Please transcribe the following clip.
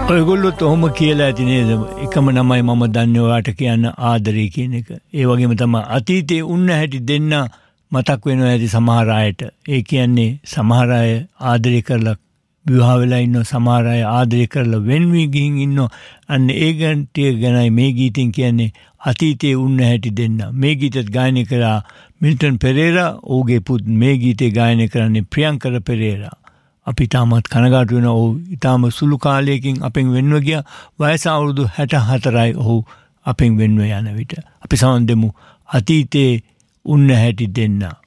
ඔයගොල්ලොත් ඔහොම කියලා ඇති නේද? එකම නමයි මම දන්නේ ඔයාට කියන්න ආදරේ කියන එක. ඒ වගේම තමයි අතීතේ උන්න හැටි දෙන්න මතක් වෙනවා ඇති සමහර අයට. ඒ කියන්නේ සමහර අය ආදරේ කරලා විවාහ වෙලා ඉන්න, සමහර අය ආදරේ කරලා වෙන් වී ගිහින් ඉන්න. අන්න ඒ ගැනයි මේ ගීතෙන් කියන්නේ අතීතේ උන්න හැටි දෙන්න. මේ ගීතෙත් ගායනා කළා මිල්ටන් පෙරේරා. ඔහුගේ පුත් මේ ගීතේ ගායනා කරන්නේ ප්‍රියංකර පෙරේරා. අපි තාමත් කනගාටු වෙනවා. ඔහු ඊටාම සුළු කාලයකින් අපෙන් වෙන්ව ගියා. වයස අවුරුදු 64යි ඔහු අපෙන් වෙන්ව යන විට. අපි සමන් දෙමු අතීතේ උන්න හැටි දෙන්න.